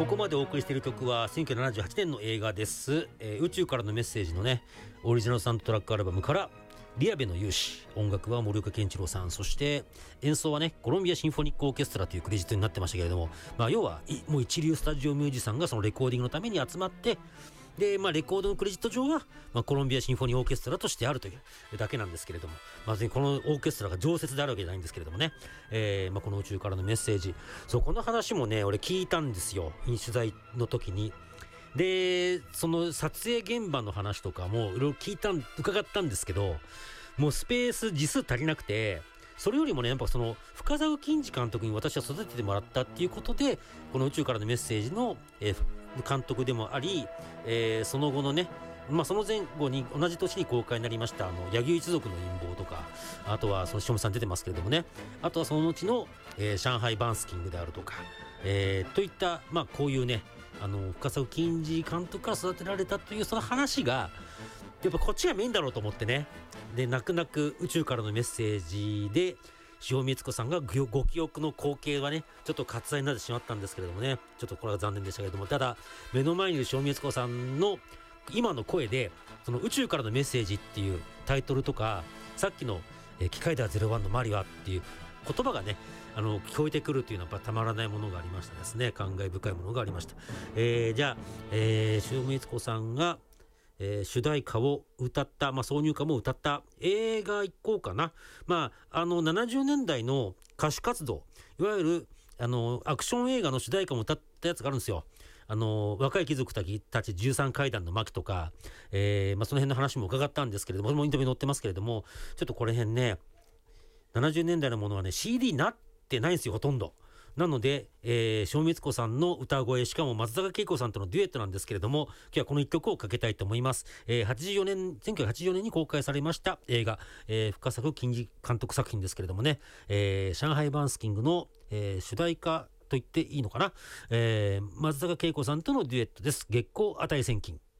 ここまでお送りしている曲は1978年の映画です、宇宙からのメッセージのねオリジナルサウンドトラックアルバムからリアベの勇士、音楽は森岡健一郎さん、そして演奏はねコロンビアシンフォニックオーケストラというクレジットになってましたけれども、要はもう一流スタジオミュージシャンがそのレコーディングのために集まって、でレコードのクレジット上は、コロンビアシンフォニーオーケストラとしてあるというだけなんですけれども、別にこのオーケストラが常設であるわけじゃないんですけれどもね、この宇宙からのメッセージ、そうこの話もね俺聞いたんですよ、取材の時に。でその撮影現場の話とかもいろいろ伺ったんですけど、もうスペース字数足りなくて、それよりもねやっぱその深沢金次監督に私は育ててもらったっていうことで、この宇宙からのメッセージの、監督でもあり、その後のね、その前後に同じ年に公開になりました柳生一族の陰謀とか、あとはそのしおみさん出てますけれどもね、あとはその後の、上海バンスキングであるとか、といったこういうね深沢金次監督から育てられたというその話がやっぱこっちがメインだろうと思ってね。で泣く泣く宇宙からのメッセージで塩見悦子さんがご記憶の光景はねちょっと割愛になってしまったんですけれどもね、ちょっとこれは残念でしたけれども、ただ目の前にいる塩見悦子さんの今の声でその宇宙からのメッセージっていうタイトルとか、さっきの機械では01のマリはっていう言葉がね聞こえてくるというのはやっぱたまらないものがありましたですね。感慨深いものがありました。じゃあ、塩見悦子さんが主題歌を歌った、挿入歌も歌った映画行こうかな。70年代の歌手活動、いわゆるアクション映画の主題歌も歌ったやつがあるんですよ。若い貴族たち13階段の巻とか、その辺の話も伺ったんですけれども、もうインタビュー載ってますけれども、ちょっとこれ辺ね70年代のものはね CD になってないんですよ、ほとんど。なので、塩見悦子さんの歌声、しかも松坂慶子さんとのデュエットなんですけれども、今日はこの一曲をかけたいと思います。1984年に公開されました映画、深沢金次監督作品ですけれどもね、上海バンスキングの、主題歌と言っていいのかな、松坂慶子さんとのデュエットです。月光値千金。